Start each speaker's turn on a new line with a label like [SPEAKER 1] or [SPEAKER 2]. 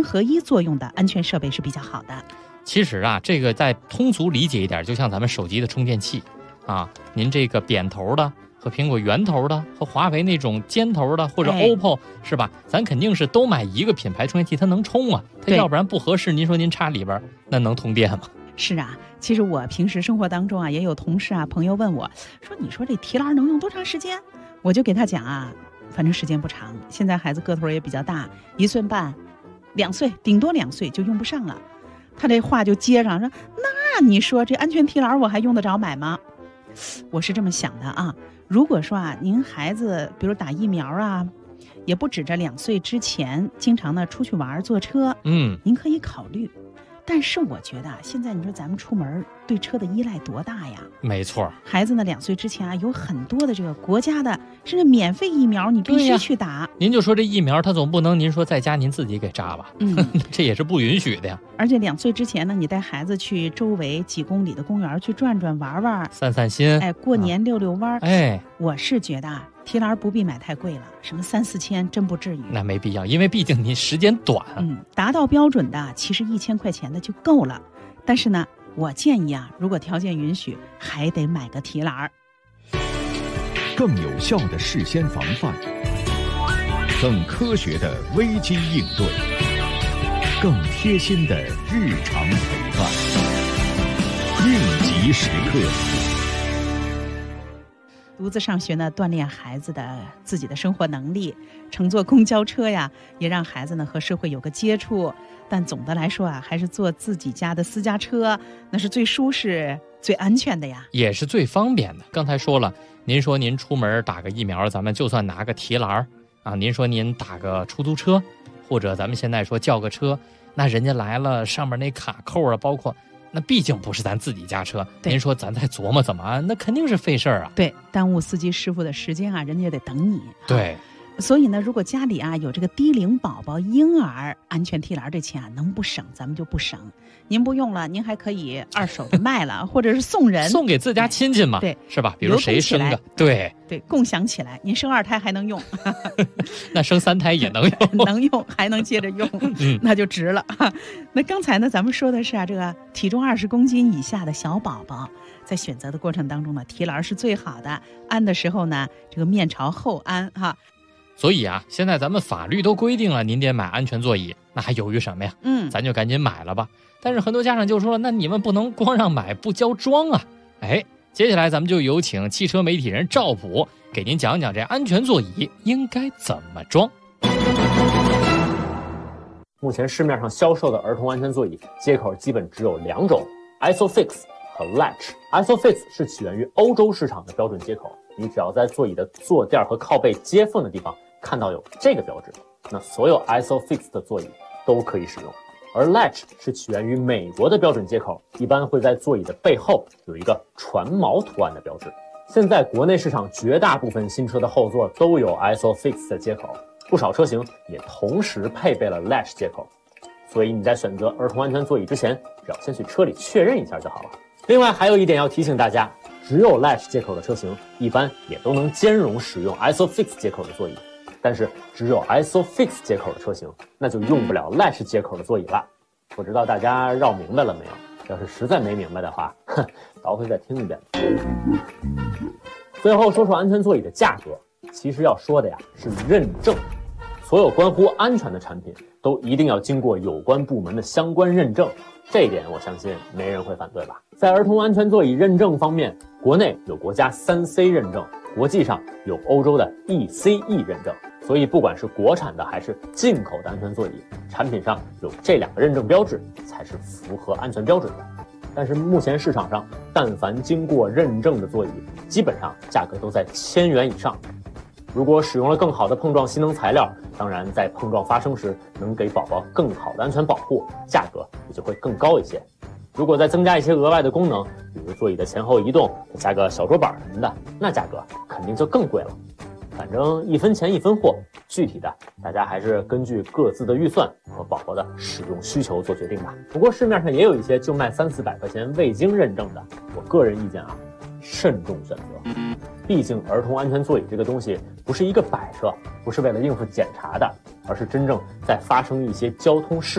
[SPEAKER 1] 合一作用的安全设备是比较好的。
[SPEAKER 2] 其实啊，这个再通俗理解一点，就像咱们手机的充电器啊，您这个扁头的和苹果圆头的和华为那种尖头的或者 OPPO、是吧？咱肯定是都买一个品牌充电器，它能充啊，它要不然不合适。您说您插里边，那能通电吗？
[SPEAKER 1] 是啊，其实我平时生活当中啊，也有同事啊朋友问我说，你说这提篮能用多长时间？我就给他讲啊，反正时间不长，现在孩子个头也比较大，1岁半、2岁，顶多2岁就用不上了。他这话就接上说，那你说这安全提篮我还用得着买吗？我是这么想的啊，如果说啊，您孩子比如打疫苗啊，也不指着2岁之前经常的出去玩坐车，您可以考虑。但是我觉得现在你说咱们出门对车的依赖多大呀？
[SPEAKER 2] 没错，
[SPEAKER 1] 孩子呢2岁之前啊，有很多的这个国家的甚至免费疫苗，你必须去打。
[SPEAKER 2] 您就说这疫苗，它总不能您说在家您自己给扎吧？这也是不允许的呀。
[SPEAKER 1] 而且2岁之前呢，你带孩子去周围几公里的公园去转转玩玩，
[SPEAKER 2] 散散心，
[SPEAKER 1] 过年溜溜弯。我是觉得提篮不必买太贵了，什么3、4千真不至于。
[SPEAKER 2] 那没必要，因为毕竟您时间短。
[SPEAKER 1] 达到标准的其实1000块钱的就够了。但是呢，我建议啊，如果条件允许，还得买个提篮。
[SPEAKER 3] 更有效的事先防范，更科学的危机应对，更贴心的日常陪伴，应急时刻。
[SPEAKER 1] 独自上学呢，锻炼孩子的自己的生活能力，乘坐公交车呀，也让孩子呢和社会有个接触。但总的来说啊，还是坐自己家的私家车，那是最舒适、最安全的呀，
[SPEAKER 2] 也是最方便的。刚才说了，您说您出门打个疫苗，咱们就算拿个提篮啊，您说您打个出租车，或者咱们现在说叫个车，那人家来了，上面那卡扣啊，包括那毕竟不是咱自己家车，您说咱再琢磨怎么安，那肯定是费事儿啊。
[SPEAKER 1] 对，耽误司机师傅的时间啊，人家也得等你。
[SPEAKER 2] 对。
[SPEAKER 1] 所以呢，如果家里啊有这个低龄宝宝、婴儿，安全提篮这钱啊能不省咱们就不省。您不用了，您还可以2手的卖了，或者是送人，
[SPEAKER 2] 送给自家亲戚嘛，
[SPEAKER 1] 对，
[SPEAKER 2] 是吧？比如谁生个，对，
[SPEAKER 1] 共享起来。您生2胎还能用，
[SPEAKER 2] 那生3胎也能用，
[SPEAKER 1] 能用还能接着用，那就值了。那刚才呢，咱们说的是啊，这个体重20公斤以下的小宝宝，在选择的过程当中呢，提篮是最好的。安的时候呢，这个面朝后安哈。
[SPEAKER 2] 所以啊，现在咱们法律都规定了，您得买安全座椅，那还犹豫什么呀？咱就赶紧买了吧。但是很多家长就说了，那你们不能光让买不教装啊。接下来咱们就有请汽车媒体人赵普给您讲讲这安全座椅应该怎么装。
[SPEAKER 4] 目前市面上销售的儿童安全座椅接口基本只有2种 ，ISOFIX 和 Latch。ISOFIX 是起源于欧洲市场的标准接口，你只要在座椅的坐垫和靠背接缝的地方看到有这个标志，那所有 ISOFIX 的座椅都可以使用。而 Latch 是起源于美国的标准接口，一般会在座椅的背后有一个船锚图案的标志。现在国内市场绝大部分新车的后座都有 ISOFIX 的接口，不少车型也同时配备了 Latch 接口，所以你在选择儿童安全座椅之前，只要先去车里确认一下就好了。另外还有一点要提醒大家，只有 Latch 接口的车型一般也都能兼容使用 ISOFIX 接口的座椅，但是只有 ISOFIX 接口的车型，那就用不了 Latch 接口的座椅了。不知道大家绕明白了没有？要是实在没明白的话，倒回再听一遍。最后说说安全座椅的价格，其实要说的呀是认证。所有关乎安全的产品都一定要经过有关部门的相关认证，这一点我相信没人会反对吧。在儿童安全座椅认证方面，国内有国家3C 认证，国际上有欧洲的 ECE 认证，所以不管是国产的还是进口的安全座椅，产品上有这2个认证标志才是符合安全标准的。但是目前市场上但凡经过认证的座椅，基本上价格都在1000元以上。如果使用了更好的碰撞吸能材料，当然在碰撞发生时能给宝宝更好的安全保护，价格也就会更高一些。如果再增加一些额外的功能，比如座椅的前后移动，加个小桌板什么的，那价格肯定就更贵了。反正一分钱一分货，具体的大家还是根据各自的预算和宝宝的使用需求做决定吧。不过市面上也有一些就卖300-400块钱未经认证的，我个人意见啊，慎重选择。毕竟儿童安全座椅这个东西不是一个摆设，不是为了应付检查的，而是真正在发生一些交通事